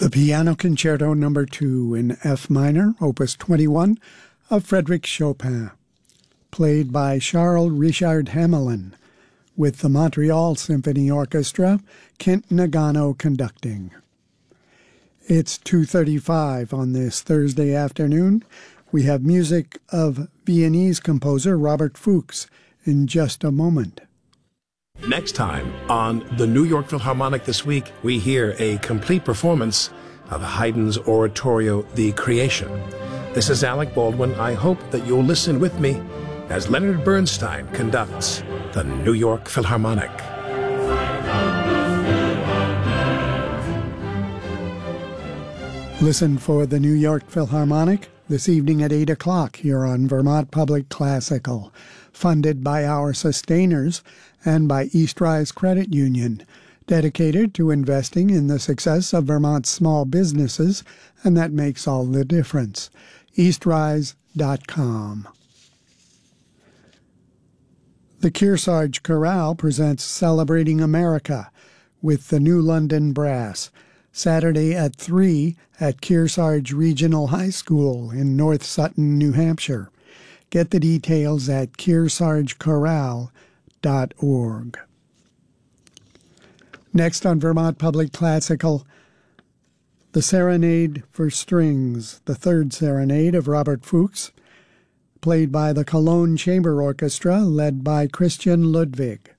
The Piano Concerto No. 2 in F minor, Opus 21, of Frédéric Chopin, played by Charles Richard Hamelin, with the Montreal Symphony Orchestra, Kent Nagano conducting. It's 2:35 on this Thursday afternoon. We have music of Viennese composer Robert Fuchs in just a moment. Next time on the New York Philharmonic this week, we hear a complete performance of Haydn's oratorio, The Creation. This is Alec Baldwin. I hope that you'll listen with me as Leonard Bernstein conducts the New York Philharmonic. Listen for the New York Philharmonic this evening at 8 o'clock here on Vermont Public Classical, funded by our sustainers and by Eastrise Credit Union, dedicated to investing in the success of Vermont's small businesses, and that makes all the difference. Eastrise.com. The Kearsarge Chorale presents Celebrating America with the New London Brass, Saturday at 3 at Kearsarge Regional High School in North Sutton, New Hampshire. Get the details at kearsargechorale.org. Next on Vermont Public Classical, the Serenade for Strings, the third serenade of Robert Fuchs, played by the Cologne Chamber Orchestra, led by Christian Ludwig.